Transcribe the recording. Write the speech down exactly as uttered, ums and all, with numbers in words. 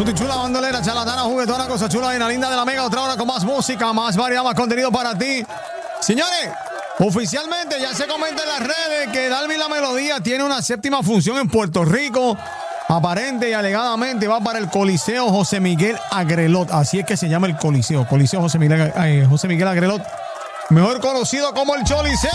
Tuti chula, bandolera, charlatana, juguetona, cosa chula, la linda de la mega. Otra hora con más música, más variedad, más contenido para ti. Señores, oficialmente ya se comenta en las redes que Dalvin La Melodía tiene una séptima función en Puerto Rico. Aparente y alegadamente va para el Coliseo José Miguel Agrelot. Así es que se llama el Coliseo. Coliseo José Miguel, eh, José Miguel Agrelot. Mejor conocido como el Choliseo.